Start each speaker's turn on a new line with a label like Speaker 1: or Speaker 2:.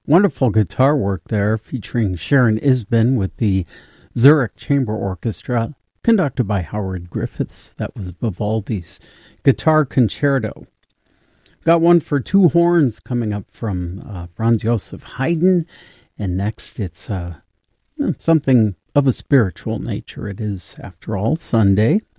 Speaker 1: Wonderful guitar work there featuring Sharon Isbin with the Zurich Chamber Orchestra, conducted by Howard Griffiths. That was Vivaldi's Guitar Concerto. Got one for two horns coming up from Franz Joseph Haydn, and next it's something of a spiritual nature. It is, after all, Sunday,